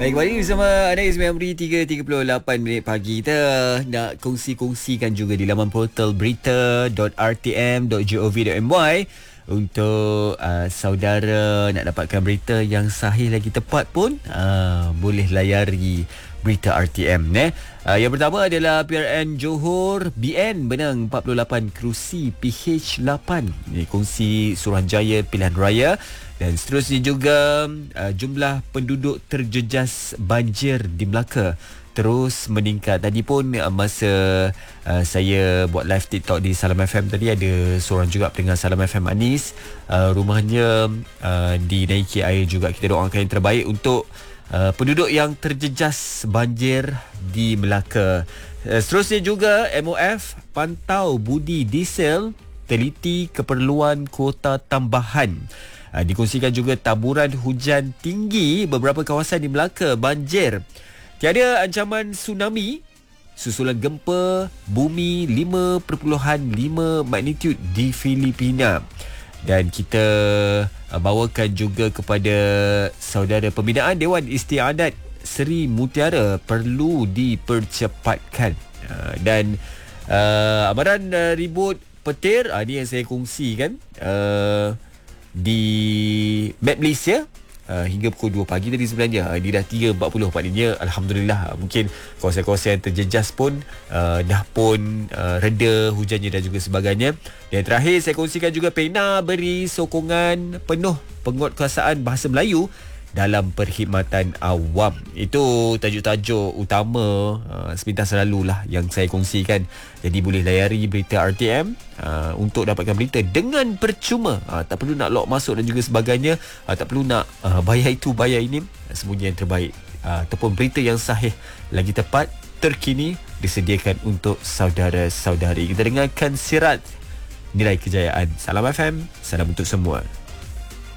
Baik, kembali bersama Anda Ismail 3.38 pagi. Kita nak kongsi-kongsikan juga di laman portal berita.rtm.gov.my untuk saudara nak dapatkan berita yang sahih lagi tepat pun boleh layari berita RTM. Yang pertama adalah PRN Johor BN menang 48 kerusi PH8. Ini kongsi Suruhanjaya Pilihan Raya. Dan seterusnya juga jumlah penduduk terjejas banjir di Melaka terus meningkat. Tadi pun masa saya buat live TikTok di Salam FM tadi, ada seorang juga pendengar Salam FM, Anis, rumahnya dinaiki air juga. Kita doakan yang terbaik untuk penduduk yang terjejas banjir di Melaka. Seterusnya juga MOF pantau budi diesel, teliti keperluan kuota tambahan. Dikongsikan juga taburan hujan tinggi beberapa kawasan di Melaka, banjir. Tiada ancaman tsunami susulan gempa bumi 5.5 magnitude di Filipina. Dan kita bawakan juga kepada saudara pembinaan Dewan Istiadat Seri Mutiara perlu dipercepatkan. Dan amaran ribut petir, ini yang saya kongsikan di Map Malaysia hingga pukul 2 pagi tadi sebenarnya. Dia dah 3.40 maknanya Alhamdulillah, mungkin kawasan-kawasan yang terjejas pun dah pun reda hujannya dan juga sebagainya. Dan terakhir saya kongsikan juga PENA beri sokongan penuh penguatkuasaan bahasa Melayu dalam perkhidmatan awam. Itu tajuk-tajuk utama sepintas lalulah yang saya kongsikan. Jadi boleh layari berita RTM untuk dapatkan berita dengan percuma. Tak perlu nak log masuk dan juga sebagainya. Tak perlu nak bayar itu, bayar ini. Semuanya yang terbaik ataupun berita yang sahih lagi tepat, terkini disediakan untuk saudara-saudari. Kita dengarkan sirat nilai kejayaan. Salam FM, salam untuk semua.